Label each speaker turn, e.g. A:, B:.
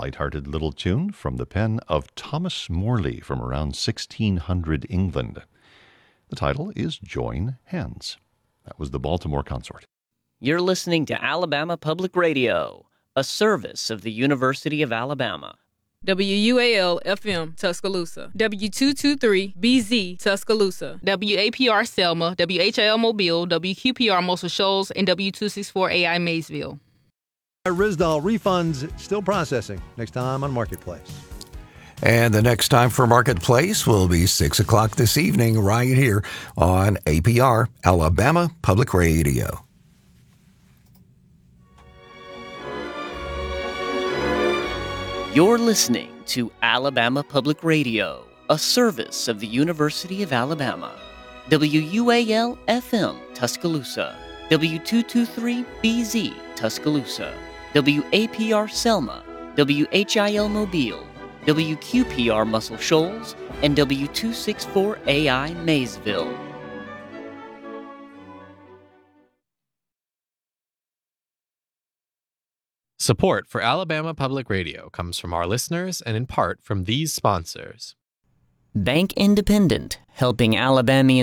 A: lighthearted little tune from the pen of Thomas Morley from around 1600 England. The title is Join Hands. That was the Baltimore Consort.
B: You're listening to Alabama Public Radio, a service of the University of Alabama.
C: WUAL-FM, Tuscaloosa. W223-BZ, Tuscaloosa.
D: WAPR Selma, WHIL Mobile, WQPR Muscle Shoals, and W264AI Maysville.
E: Rizdal refunds still processing. Next time on Marketplace.
F: And the next time for Marketplace will be 6 o'clock this evening right here on APR, Alabama Public Radio.
B: You're listening to Alabama Public Radio, a service of the University of Alabama. WUAL-FM, Tuscaloosa. W223-BZ, Tuscaloosa. WAPR Selma. WHIL Mobile. WQPR Muscle Shoals. And W264AI Maysville.
G: Support for Alabama Public Radio comes from our listeners and in part from these sponsors.
B: Bank Independent, helping Alabamians